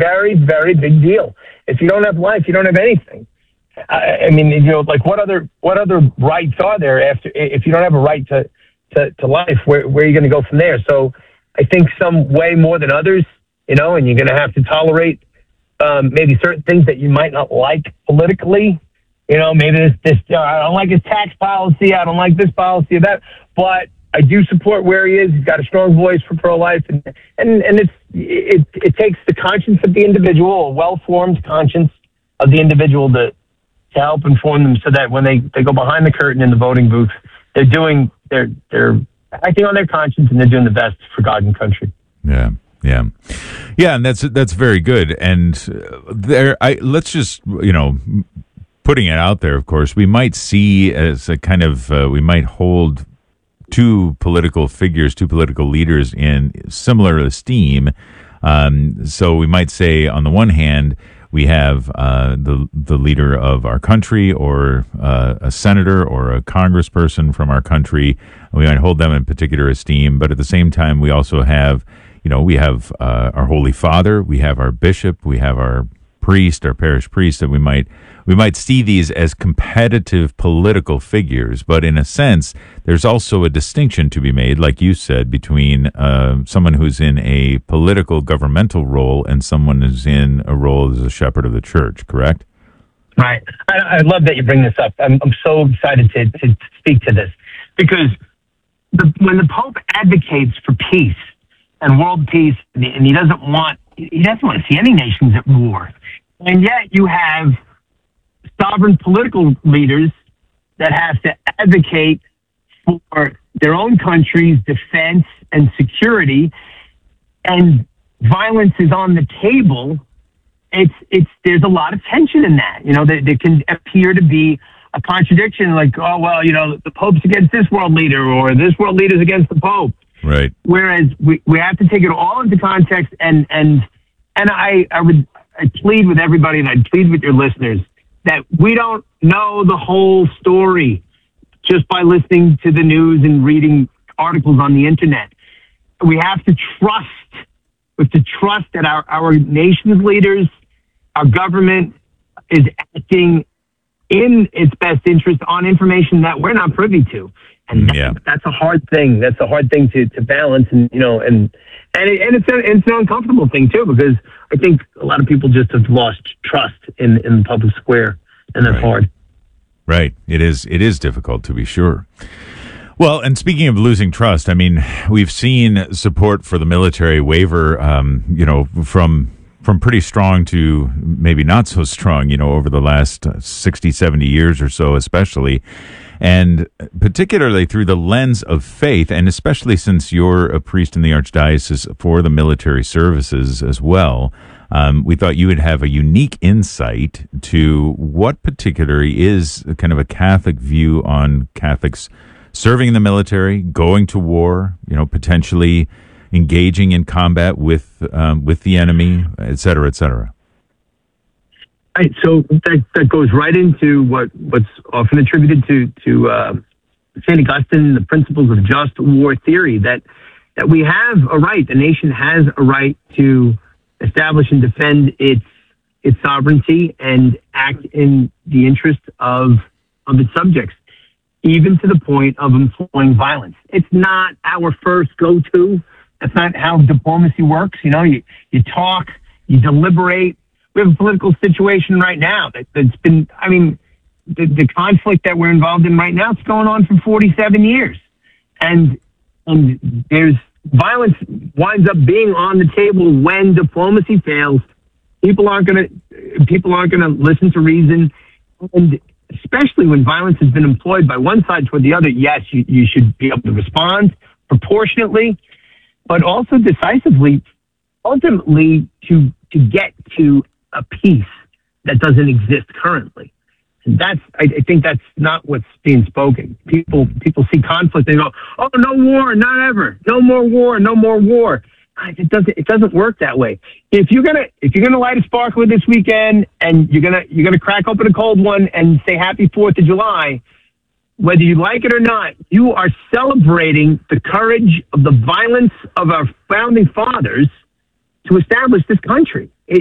very, very big deal. If you don't have life, you don't have anything. I mean, like what other rights are there if you don't have a right to life? Where are you going to go from there? So I think some way more than others, and you're going to have to tolerate maybe certain things that you might not like politically. Maybe this I don't like his tax policy. I don't like this policy or that. But I do support where he is. He's got a strong voice for pro-life, and it takes the conscience of the individual, a well-formed conscience of the individual to help inform them, so that when they go behind the curtain in the voting booth, they're acting on their conscience and they're doing the best for God and country. Yeah, and that's very good. And let's just putting it out there. Of course, we might see as a kind of we might hold two political leaders in similar esteem. So we might say, on the one hand, we have the leader of our country, or a senator or a congressperson from our country. We might hold them in particular esteem, but at the same time, we also have, we have our Holy Father, we have our bishop, we have our priest, our parish priest, that we might see these as competitive political figures. But in a sense, there's also a distinction to be made, like you said, between someone who's in a political governmental role and someone who's in a role as a shepherd of the church, correct? Right. I love that you bring this up. I'm so excited to speak to this, because when the Pope advocates for peace and world peace, and he doesn't want to see any nations at war, and yet you have sovereign political leaders that have to advocate for their own country's defense and security, and violence is on the table. There's a lot of tension in that. There can appear to be a contradiction, like, oh, well, the Pope's against this world leader, or this world leader's against the Pope. Right. Whereas we have to take it all into context, and I plead with everybody, and I plead with your listeners, that we don't know the whole story just by listening to the news and reading articles on the internet. We have to trust that our nation's leaders, our government, is acting in its best interest on information that we're not privy to. And that's a hard thing. That's a hard thing to balance, and it's an uncomfortable thing too, because I think a lot of people just have lost trust in the public square, and that's hard. Right. It is difficult, to be sure. Well, and speaking of losing trust, I mean, we've seen support for the military waver, from pretty strong to maybe not so strong, over the last 60, 70 years or so, especially. And particularly through the lens of faith, and especially since you're a priest in the Archdiocese for the military services as well, we thought you would have a unique insight to what particularly is kind of a Catholic view on Catholics serving in the military, going to war, potentially engaging in combat with the enemy, et cetera, et cetera. Right, so that goes right into what's often attributed to St. Augustine, the principles of just war theory, that we have a right, the nation has a right to establish and defend its sovereignty and act in the interest of its subjects, even to the point of employing violence. It's not our first go-to. That's not how diplomacy works. You talk, you deliberate. We have a political situation right now that's been, the conflict that we're involved in right now, it's going on for 47 years. And there's violence winds up being on the table when diplomacy fails. People aren't going to listen to reason. And especially when violence has been employed by one side toward the other, yes, you should be able to respond proportionately, but also decisively, ultimately to get to a peace that doesn't exist currently. And I think that's not what's being spoken. People see conflict, they go, oh, no war, not ever. No more war, no more war. It doesn't work that way. If you're gonna light a sparkler this weekend and you're gonna crack open a cold one and say Happy 4th of July, whether you like it or not, you are celebrating the courage of the violence of our founding fathers to establish this country.